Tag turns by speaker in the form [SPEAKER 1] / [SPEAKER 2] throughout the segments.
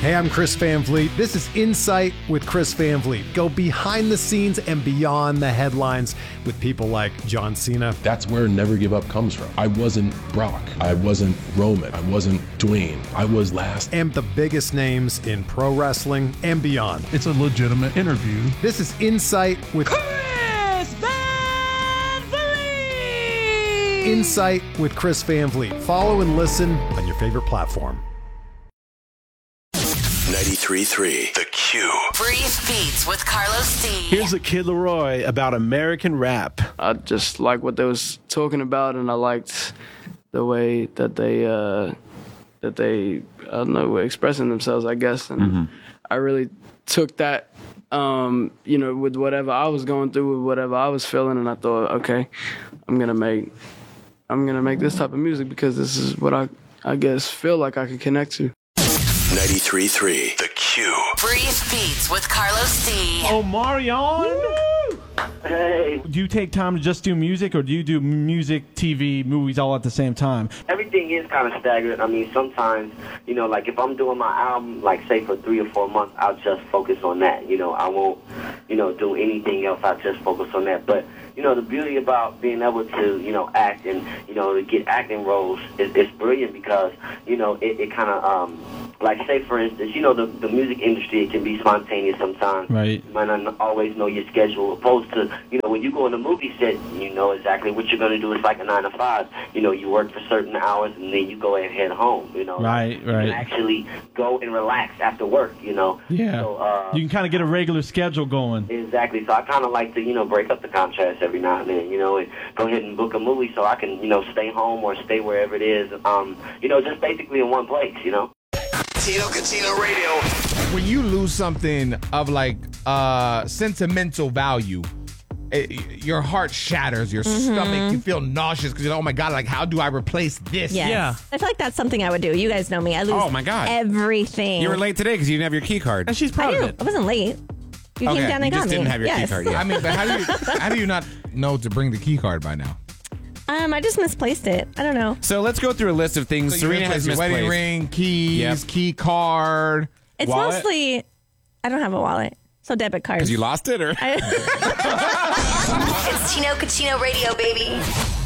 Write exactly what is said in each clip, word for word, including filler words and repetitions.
[SPEAKER 1] Hey, I'm Chris Van Vliet. This is Insight with Chris Van Vliet. Go behind the scenes and beyond the headlines with people like John Cena.
[SPEAKER 2] That's where Never Give Up comes from. I wasn't Brock. I wasn't Roman. I wasn't Dwayne. I was last.
[SPEAKER 1] And the biggest names in pro wrestling and beyond.
[SPEAKER 3] It's a legitimate interview.
[SPEAKER 1] This is Insight with
[SPEAKER 4] Chris Van Vliet.
[SPEAKER 1] Insight with Chris Van Vliet. Follow and listen on your favorite platform.
[SPEAKER 5] ninety-three point three The Q.
[SPEAKER 6] Brief Beats with Carlos D.
[SPEAKER 7] Here's a Kid Laroi about American rap.
[SPEAKER 8] I just like what they was talking about, and I liked the way that they, uh, that they, I don't know, were expressing themselves, I guess. And mm-hmm. I really took that, um, you know, with whatever I was going through, with whatever I was feeling, and I thought, okay, I'm gonna make, I'm gonna make this type of music because this is what I, I guess, feel like I could connect to.
[SPEAKER 5] ninety-three point three The Q.
[SPEAKER 6] Brief Beats with Carlos D.
[SPEAKER 9] Oh, Marion!
[SPEAKER 10] Hey.
[SPEAKER 9] Do you take time to just do music, or do you do music, T V, movies all at the same time?
[SPEAKER 10] Everything is kind of staggered. I mean, sometimes, you know, like if I'm doing my album, like say for three or four months, I'll just focus on that. You know, I won't, you know, do anything else. I'll just focus on that. But, you know, the beauty about being able to, you know, act and, you know, to get acting roles is, is brilliant because, you know, it, it kind of, um, like say for instance, you know, the, the music industry, it can be spontaneous sometimes.
[SPEAKER 9] Right.
[SPEAKER 10] You might not always know your schedule, opposed to, you know, when you go on a movie set, you know exactly what you're going to do. It's like a nine to five. You know, you work for certain hours and then you go and head home, you know.
[SPEAKER 9] Right,
[SPEAKER 10] you
[SPEAKER 9] right.
[SPEAKER 10] can actually go and relax after work, you know.
[SPEAKER 9] Yeah.
[SPEAKER 10] So, uh,
[SPEAKER 9] you can kind of get a regular schedule going.
[SPEAKER 10] Exactly. So I kind of like to, you know, break up the contrast every now and then, you know, and go ahead and book a movie so I can, you know, stay home or stay wherever it is, um, you know, just basically in one place, you know.
[SPEAKER 5] Tino Catino Radio.
[SPEAKER 11] When you lose something of like uh, sentimental value, it, your heart shatters, your mm-hmm. stomach, you feel nauseous because you're like, oh my God, like how do I replace this?
[SPEAKER 12] Yes.
[SPEAKER 9] Yeah.
[SPEAKER 12] I feel like that's something I would do. You guys know me. I lose
[SPEAKER 11] oh my God.
[SPEAKER 12] everything.
[SPEAKER 11] You were late today because you didn't have your key card.
[SPEAKER 9] And she's proud
[SPEAKER 12] I
[SPEAKER 9] of
[SPEAKER 12] do.
[SPEAKER 9] it.
[SPEAKER 12] I wasn't late. You
[SPEAKER 11] okay.
[SPEAKER 12] came down and
[SPEAKER 11] you
[SPEAKER 12] got
[SPEAKER 11] just
[SPEAKER 12] me.
[SPEAKER 11] didn't have your
[SPEAKER 12] yes.
[SPEAKER 11] key card. Yeah. I mean, but how do you how do you not know to bring the key card by now?
[SPEAKER 12] Um, I just misplaced it. I don't know.
[SPEAKER 13] So let's go through a list of things
[SPEAKER 11] So
[SPEAKER 13] Serena has misplaced.
[SPEAKER 11] Wedding ring, keys,
[SPEAKER 13] Yep.
[SPEAKER 11] key card.
[SPEAKER 12] It's
[SPEAKER 13] wallet?
[SPEAKER 12] mostly, I don't have a wallet. So debit cards.
[SPEAKER 13] Because you lost it, or?
[SPEAKER 6] It's Tino Catino Radio, baby.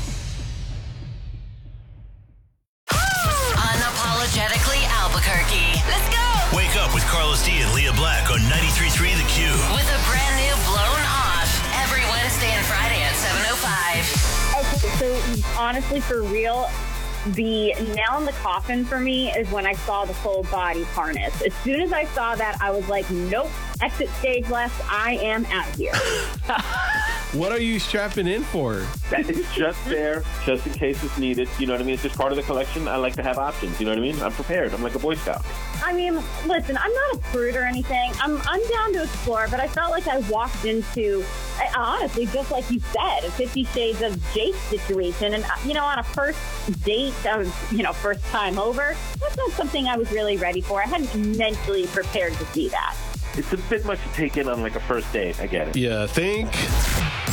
[SPEAKER 6] Unapologetically Albuquerque. Let's go.
[SPEAKER 5] Wake up with Carlos D and Leah Black on ninety-three point three The Q.
[SPEAKER 6] With a brand new Blown Off every Wednesday and Friday at seven oh five.
[SPEAKER 14] Okay, so honestly, for real, the nail in the coffin for me is when I saw the full body harness. As soon as I saw that, I was like, nope, exit stage left. I am out of here.
[SPEAKER 7] What are you strapping in for?
[SPEAKER 15] It's just there, just in case it's needed. You know what I mean? It's just part of the collection. I like to have options. You know what I mean? I'm prepared. I'm like a Boy Scout.
[SPEAKER 14] I mean, listen, I'm not a prude or anything. I'm I'm down to explore, but I felt like I walked into, honestly, just like you said, a Fifty Shades of Jake situation. And, you know, on a first date, I was, you know, first time over, that's not something I was really ready for. I hadn't mentally prepared to see that.
[SPEAKER 15] It's a bit much to take in on like a first date. I get it.
[SPEAKER 7] Yeah, think.